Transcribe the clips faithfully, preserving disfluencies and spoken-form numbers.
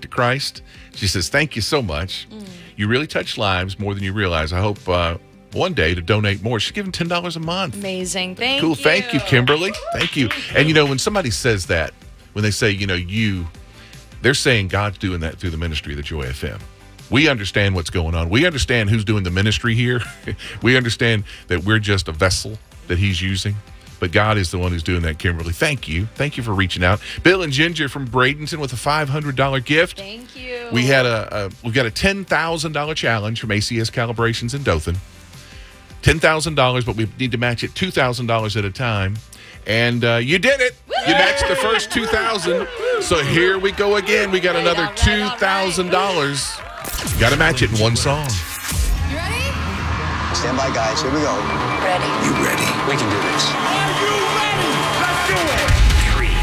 to Christ. She says, thank you so much. Mm. You really touch lives more than you realize. I hope uh, one day to donate more. She's giving ten dollars a month. Amazing. Thank cool. you. Cool. Thank you, Kimberly. Thank you. And, you know, when somebody says that, when they say, you know, you, they're saying God's doing that through the ministry of the Joy F M. We understand what's going on. We understand who's doing the ministry here. We understand that we're just a vessel that he's using. But God is the one who's doing that, Kimberly. Thank you. Thank you for reaching out. Bill and Ginger from Bradenton with a five hundred dollars gift. Thank you. We had a, a we've got a ten thousand dollars challenge from A C S Calibrations in Dothan. ten thousand dollars, but we need to match it two thousand dollars at a time. And uh, you did it. Woo! You matched the first two thousand dollars. So here we go again. We got another two thousand dollars. You got to match it in one song. You ready? Stand by, guys. Here we go. Ready. You ready? We can do this. Are you ready? Let's do it. Three,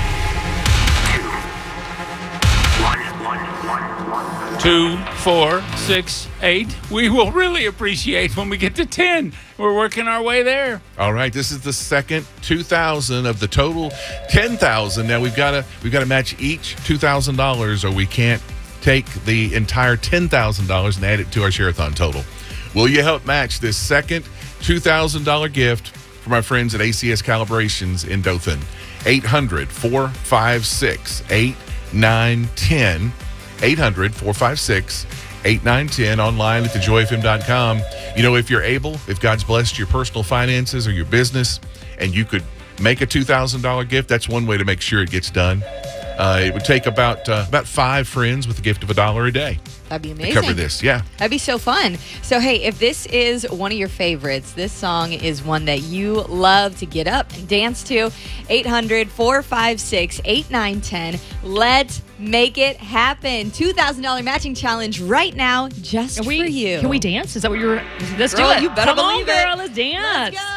two, one, one, one, one. Two, four, six, eight. We will really appreciate when we get to ten. We're working our way there. All right, this is the second two thousand of the total ten thousand. Now we've got to we've got to match each two thousand dollars, or we can't take the entire ten thousand dollars and add it to our Share-a-thon total. Will you help match this second two thousand dollars gift from our friends at A C S Calibrations in Dothan? eight hundred, four five six, eight nine one zero. eight hundred, four five six, eight nine one zero. Online at the joy f m dot com. You know, if you're able, if God's blessed your personal finances or your business, and you could make a two thousand dollars gift, that's one way to make sure it gets done. Uh, it would take about uh, about five friends with a gift of a dollar a day. That'd be amazing. To cover this, yeah. That'd be so fun. So, hey, if this is one of your favorites, this song is one that you love to get up and dance to. eight hundred, four five six, eight nine one zero. Let's make it happen. two thousand dollars matching challenge right now, just Can we, for you. Can we dance? Is that what you're... Let's Girl, do it. you better Come on, believe it. girl. Let's dance. Let's go.